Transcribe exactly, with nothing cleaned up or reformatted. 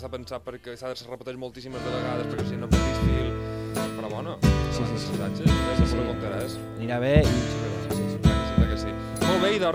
s'ha pensat perquè s'ha de repetir moltíssimes de vegades perquè si no perdis fil, però bueno, Sí, sí, sí. missatges, sí, sí. Sí, sí. Anirà Anirà bé i... sí, sí, sí, que sí. Molt bé, i doncs